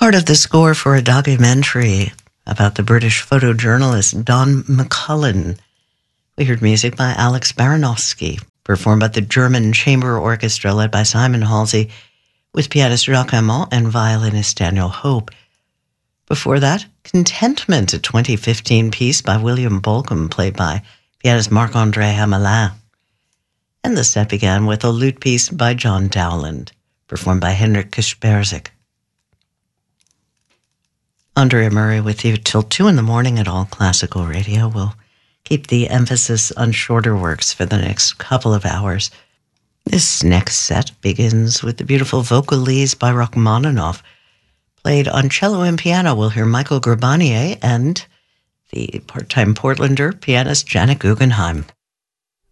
Part of the score for a documentary about the British photojournalist Don McCullin. We heard music by Alex Baranowski, performed by the German Chamber Orchestra led by Simon Halsey, with pianist Jacques Amand and violinist Daniel Hope. Before that, Contentment, a 2015 piece by William Bolcom, played by pianist Marc-André Hamelin. And the set began with a lute piece by John Dowland, performed by Hendrik Kishperzik. Andrea Murray with you till 2 in the morning at All Classical Radio. We'll keep the emphasis on shorter works for the next couple of hours. This next set begins with the beautiful Vocalese by Rachmaninoff. Played on cello and piano, we'll hear Michael Grabanier and the part-time Portlander pianist Janet Guggenheim.